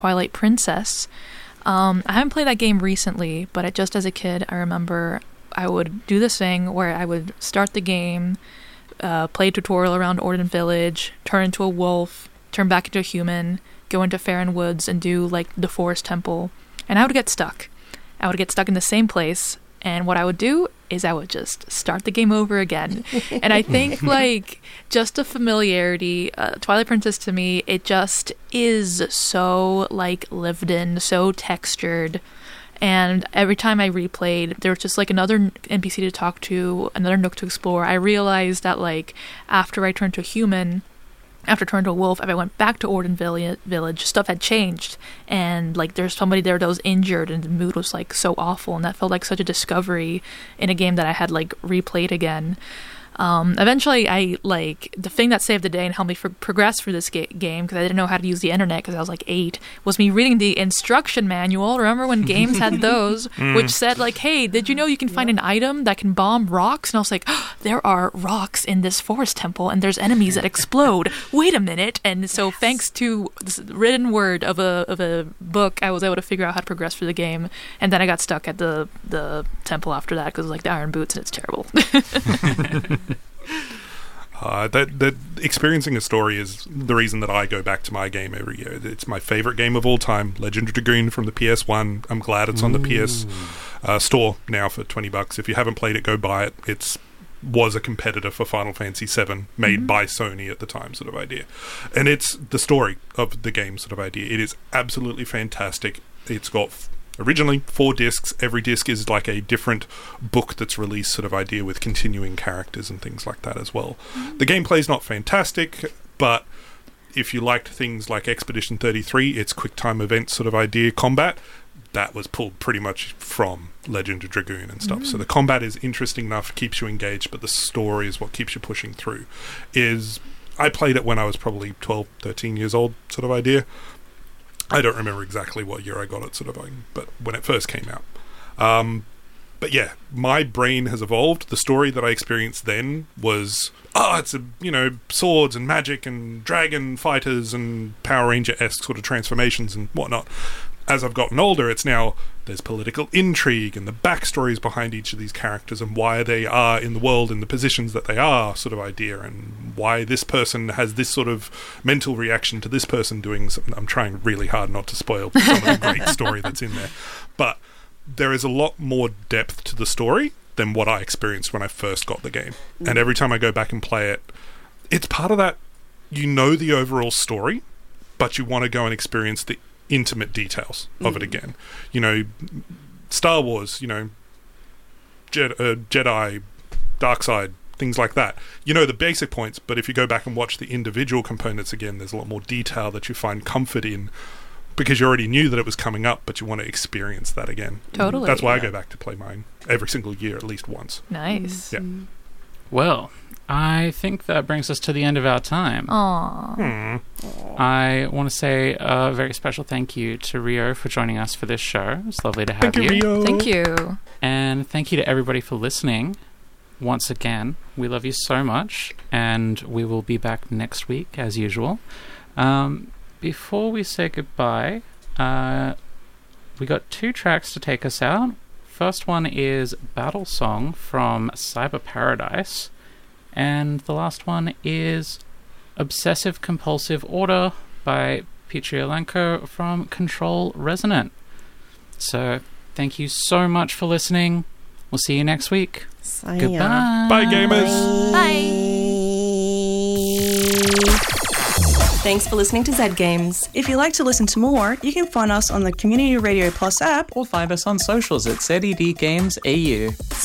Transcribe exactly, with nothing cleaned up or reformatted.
Twilight Princess. Um, I haven't played that game recently, but it, just as a kid, I remember I would do this thing where I would start the game, uh, play a tutorial around Orden Village, turn into a wolf, turn back into a human, go into Faron Woods and do like the Forest Temple, and I would get stuck. I would get stuck in the same place, and what I would do is I would just start the game over again. And I think like just the familiarity, uh, Twilight Princess to me, it just is so like lived in, so textured. And every time I replayed, there was just like another N P C to talk to, another nook to explore. I realized that like after I turned to a human, after turning to a wolf, if I went back to Orden Village, stuff had changed. And, like, there's somebody there that was injured, and the mood was, like, so awful. And that felt like such a discovery in a game that I had, like, replayed again. Um, eventually, I, like, the thing that saved the day and helped me for, progress through this ga- game, because I didn't know how to use the internet because I was, like, eight, was me reading the instruction manual. Remember when games had those, mm. which said, like, hey, did you know you can find yep. an item that can bomb rocks? And I was like, oh, there are rocks in this forest temple, and there's enemies that explode. Wait a minute. And so yes. thanks to this written word of a of a book, I was able to figure out how to progress through the game. And then I got stuck at the, the temple after that because it was, like, the iron boots, and it's terrible. Uh, that that experiencing a story is the reason that I go back to my game every year. It's my favorite game of all time, Legend of Dragoon from the P S one. I'm glad it's on the P S uh, store now for twenty bucks. If you haven't played it, go buy it. It's was a competitor for Final Fantasy seven, made mm-hmm. by Sony at the time, sort of idea. And it's the story of the game sort of idea. It is absolutely fantastic. It's got f- originally four discs. Every disc is like a different book that's released sort of idea with continuing characters and things like that as well. Mm-hmm. The gameplay's not fantastic, but if you liked things like Expedition thirty-three, its quick time event sort of idea combat, that was pulled pretty much from Legend of Dragoon and stuff. Mm. So the combat is interesting enough, keeps you engaged, but the story is what keeps you pushing through. Is I played it when I was probably twelve, thirteen years old sort of idea. I don't remember exactly what year I got it, sort of, but when it first came out. Um, but yeah, my brain has evolved. The story that I experienced then was, oh, it's a, you know, swords and magic and dragon fighters and Power Ranger-esque sort of transformations and whatnot. As I've gotten older, it's now there's political intrigue and the backstories behind each of these characters and why they are in the world in the positions that they are, sort of idea, and why this person has this sort of mental reaction to this person doing something. I'm trying really hard not to spoil some of the great story that's in there. But there is a lot more depth to the story than what I experienced when I first got the game. Mm. And every time I go back and play it, it's part of that, you know the overall story, but you want to go and experience the intimate details of mm. it again. You know, Star Wars, you know, Jedi, uh, Jedi, Dark Side, things like that. You know the basic points, but if you go back and watch the individual components again, there's a lot more detail that you find comfort in because you already knew that it was coming up, but you want to experience that again. Totally. That's why yeah. I go back to play mine every single year at least once. Nice. Yeah. Well, I think that brings us to the end of our time. Aww. Hmm. I want to say a very special thank you to Rio for joining us for this show. It's lovely to have thank you. you. Rio. Thank you. And thank you to everybody for listening. Once again, we love you so much, and we will be back next week as usual. Um, before we say goodbye, uh, we got two tracks to take us out. First one is Battle Song from Cyber Paradise. And the last one is Obsessive Compulsive Order by Pichiolenko from Control Resonant. So, thank you so much for listening. We'll see you next week. See Goodbye. ya. Bye, gamers. Bye. Thanks for listening to Zed Games. If you'd like to listen to more, you can find us on the Community Radio Plus app or find us on socials at Z E D Games A U.